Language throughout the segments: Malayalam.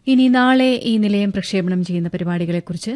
ഇനി നാളെ ഈ നിലയം പ്രക്ഷേപണം ചെയ്യുന്ന പരിപാടികളെക്കുറിച്ച്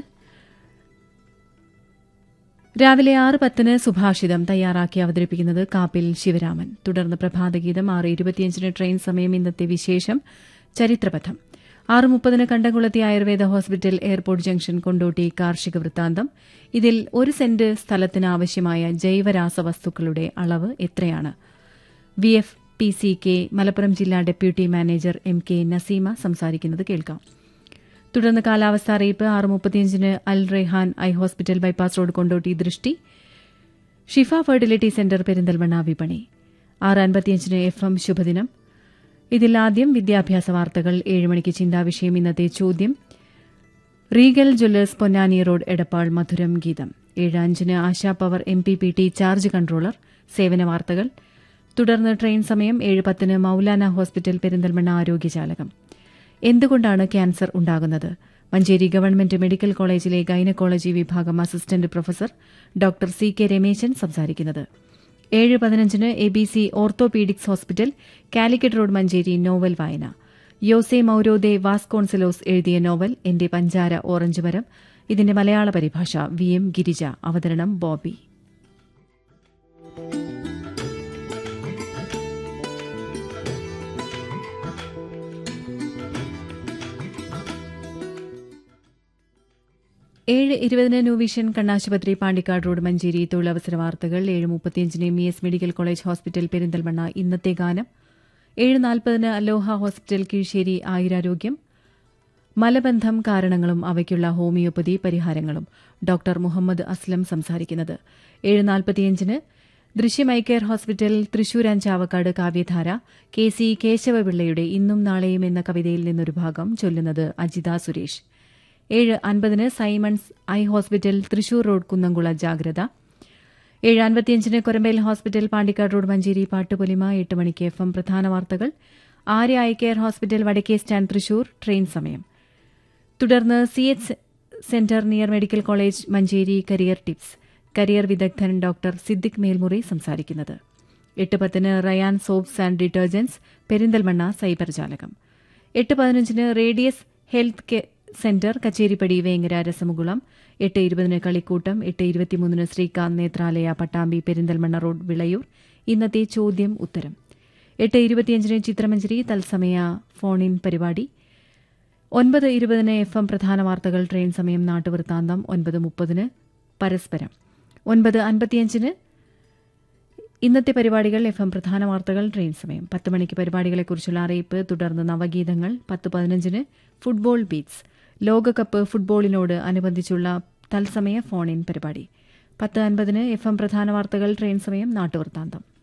രാവിലെ 6:10 സുഭാഷിതം തയ്യാറാക്കി അവതരിപ്പിക്കുന്നത് കാപ്പിൽ ശിവരാമൻ. തുടർന്ന് പ്രഭാതഗീതം 6:25 ട്രെയിൻ സമയം. ഇന്നത്തെ വിശേഷം ചരിത്രപഥം. 6:30 കണ്ടംകുളത്തി Ayurveda hospital airport junction Kondotty കാർഷിക വൃത്താന്തം. ഇതിൽ 1 സെന്റ് സ്ഥലത്തിന് ആവശ്യമായ ജൈവരാസവസ്തുക്കളുടെ അളവ് എത്രയാണ്? VFPCK മലപ്പുറം ജില്ലാ ഡെപ്യൂട്ടി മാനേജർ MK നസീമ സംസാരിക്കുന്നത് കേൾക്കാം. തുടർന്ന് കാലാവസ്ഥാ അറിയിപ്പ്. 6:35 അൽ Rehan eye hospital bypass road Kondotty ദൃഷ്ടി. ഷിഫ ഫെർട്ടിലിറ്റി സെന്റർ പെരിന്തൽമണ്ണ വിപണി. 6:55 FM ശുഭദിനം. ഇതിൽ ആദ്യം വിദ്യാഭ്യാസ വാർത്തകൾ. 7 മണിക്ക് ചിന്താവിഷയം. ഇന്നത്തെ ചോദ്യം Regal Jewellers Ponnani road Edappal മധുരം ഗീതം. 7:05 ASHA power MPPT charge controller സേവന വാർത്തകൾ. തുടർന്ന് ട്രെയിൻ സമയം. 7:10 മൌലാന ഹോസ്പിറ്റൽ പെരിന്തൽമണ്ണ ആരോഗ്യജാലകം. എന്തുകൊണ്ടാണ് ക്യാൻസർ ഉണ്ടാകുന്നത്? മഞ്ചേരി ഗവൺമെന്റ് മെഡിക്കൽ കോളേജിലെ ഗൈനക്കോളജി വിഭാഗം assistant professor doctor CK Rameshan സംസാരിക്കുന്നത്. 7:15 ABC orthopaedics hospital Calicut road Manjeri novel വായന. യോസെ മൌരോദെ വാസ്കോൺസെലോസ് എഴുതിയ നോവൽ എന്റെ പഞ്ചാര ഓറഞ്ച് മരം. ഇതിന്റെ മലയാള പരിഭാഷ VM ഗിരിജ. അവതരണം ബോബി. ഏഴ് 20 ന്യൂ വിഷൻ കണ്ണാശുപത്രി പാണ്ടിക്കാട് റോഡ് മഞ്ചേരി തൊഴിലവസര വാർത്തകൾ. 7:35 MES medical college hospital Perinthalmanna ഇന്നത്തെ ഗാനം. 7:40 അലോഹ ഹോസ്പിറ്റൽ കീഴ്ശ്ശേരി ആയുരാരോഗ്യം. മലബന്ധം കാരണങ്ങളും അവയ്ക്കുള്ള ഹോമിയോപ്പതി പരിഹാരങ്ങളും. ഡോക്ടർ മുഹമ്മദ് അസ്ലം സംസാരിക്കുന്നത്. 7:45 ദൃശ്യം eye care hospital Thrissur Chavakkad കാവ്യധാര. KC കേശവപിള്ളയുടെ ഇന്നും നാളെയും എന്ന കവിതയിൽ നിന്നൊരു ഭാഗം ചൊല്ലുന്നത് Ajitha Suresh. 7:50 Symons eye hospital Thrissur road കുന്നംകുള ജാഗ്രത. 7:55 കൊരമ്പേൽ ഹോസ്പിറ്റൽ പാണ്ടിക്കാട് റോഡ് മഞ്ചേരി പാട്ടുപൊലിമ. 8 മണിക്ക് FM പ്രധാന വാർത്തകൾ. ആര്യ ഐ കെയർ ഹോസ്പിറ്റൽ വടക്കേ സ്റ്റാൻഡ് തൃശൂർ ട്രെയിൻ സമയം. തുടർന്ന് CH centre near medical college Manjeri career tips. Career വിദഗ്ധൻ ഡോക്ടർ സിദ്ദിഖ് മേൽമുറി സംസാരിക്കുന്നത്. 8:10 Ryan soaps and detergents Perinthalmanna cyber ജാലകം. 8:15 radius health centre Kacheripadi Vengara രസമുകുളം. 8:20 കളിക്കൂട്ടം. 8:23 ശ്രീകാന്ത് നേത്രാലയ പട്ടാമ്പി പെരിന്തൽമണ്ണ റോഡ് വിളയൂർ. ഇന്നത്തെ ചോദ്യം ഉത്തരം. 8:25 ചിത്രമഞ്ജരി തത്സമയ ഫോൺ ഇൻ പരിപാടി. 9:20 FM പ്രധാന വാർത്തകൾ ട്രെയിൻ സമയം. നാട്ടുവൃത്താന്തം. 9:30 പരസ്പരം. 9:55 ഇന്നത്തെ പരിപാടികൾ. FM പ്രധാന വാർത്തകൾ ട്രെയിൻ സമയം. 10 മണിക്ക് പരിപാടികളെക്കുറിച്ചുള്ള അറിയിപ്പ്. തുടർന്ന് നവഗീതങ്ങൾ. 10:15 ഫുട്ബോൾ ബീറ്റ്സ്. ലോകകപ്പ് ഫുട്ബോളിനോട് അനുബന്ധിച്ചുള്ള തത്സമയ ഫോൺ ഇൻ പരിപാടി. 10:50 FM പ്രധാന വാർത്തകൾ ട്രെയിൻ സമയം. നാട്ടുവൃത്താന്തം.